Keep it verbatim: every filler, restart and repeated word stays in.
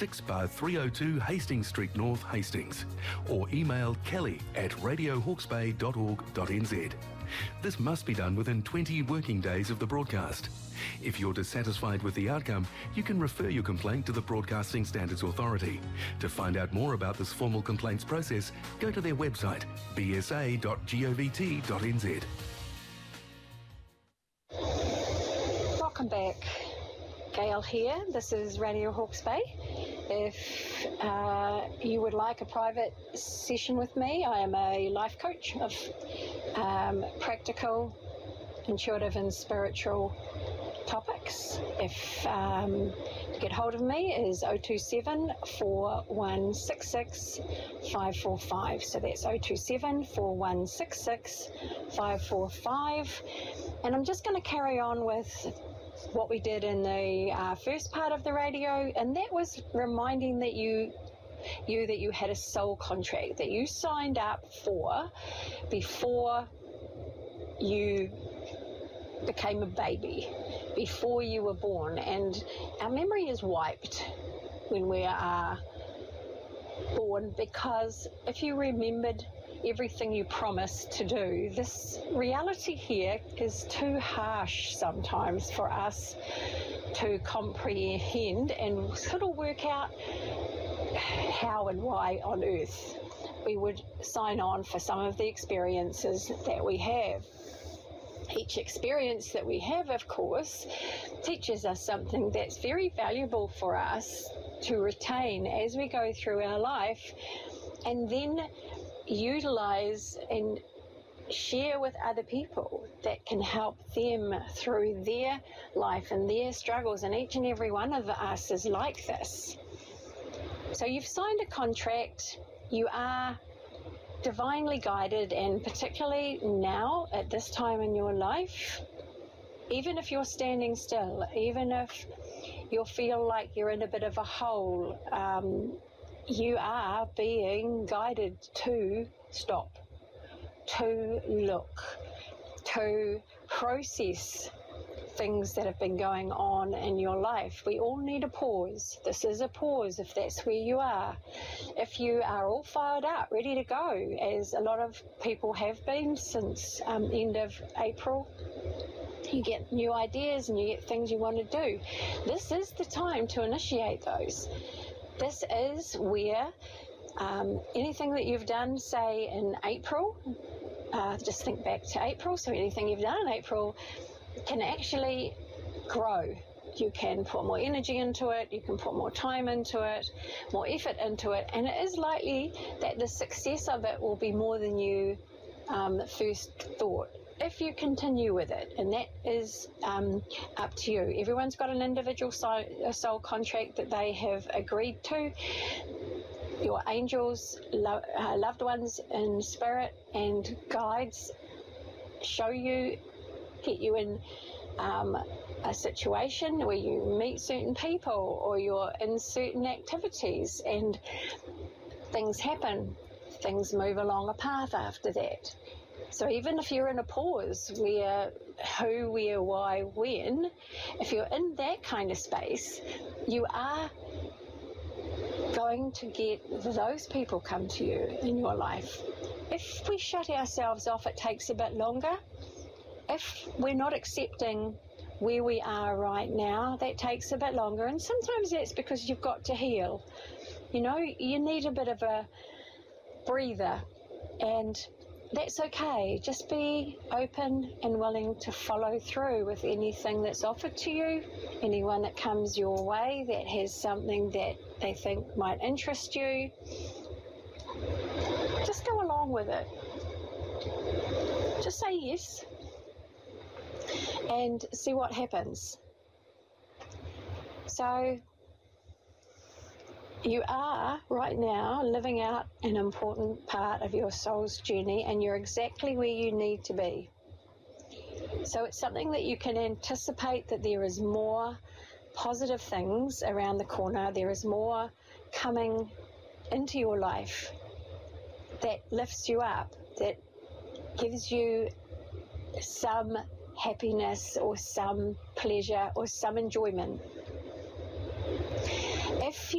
six bar three oh two Hastings Street North, Hastings, or email kelly at radio hawke's bay dot org dot n z. This must be done within twenty working days of the broadcast. If you're dissatisfied with the outcome, you can refer your complaint to the Broadcasting Standards Authority. To find out more about this formal complaints process, go to their website, b s a dot govt dot n z. Welcome back. Gail here. This is Radio Hawke's Bay. If uh, you would like a private session with me, I am a life coach of um, practical, intuitive and spiritual topics. If um, to get hold of me is oh two seven, four one six six, five four five. So that's oh two seven, four one six six, five four five. And I'm just going to carry on with what we did in the uh, first part of the radio, and that was reminding that you you that you had a soul contract that you signed up for before you became a baby, before you were born. And our memory is wiped when we are born, because if you remembered everything you promised to do, this reality here is too harsh sometimes for us to comprehend and sort of work out how and why on earth we would sign on for some of the experiences that we have. Each experience that we have, of course, teaches us something that's very valuable for us to retain as we go through our life, and then utilize and share with other people that can help them through their life and their struggles. And each and every one of us is like this. So you've signed a contract, you are divinely guided, and particularly now at this time in your life, even if you're standing still, even if you feel like you're in a bit of a hole, um, you are being guided to stop, to look, to process things that have been going on in your life. We all need a pause. This is a pause if that's where you are. If you are all fired up, ready to go, as a lot of people have been since um, end of April, you get new ideas and you get things you want to do. This is the time to initiate those. This is where um, anything that you've done, say in April, uh, just think back to April, so anything you've done in April can actually grow. You can put more energy into it, you can put more time into it, more effort into it, and it is likely that the success of it will be more than you um, first thought, if you continue with it, and that is um, up to you. Everyone's got an individual soul, soul contract that they have agreed to. Your angels, lo- uh, loved ones in spirit and guides show you, get you in um, a situation where you meet certain people or you're in certain activities and things happen. Things move along a path after that. So even if you're in a pause where who, where, why, when, if you're in that kind of space, you are going to get those people come to you in your life. If we shut ourselves off, it takes a bit longer. If we're not accepting where we are right now, that takes a bit longer. And sometimes that's because you've got to heal. You know, you need a bit of a breather, and that's okay. Just be open and willing to follow through with anything that's offered to you, anyone that comes your way that has something that they think might interest you. Just go along with it. Just say yes and see what happens. So you are right now living out an important part of your soul's journey, and you're exactly where you need to be. So it's something that you can anticipate, that there is more positive things around the corner. There is more coming into your life that lifts you up, that gives you some happiness or some pleasure or some enjoyment. If you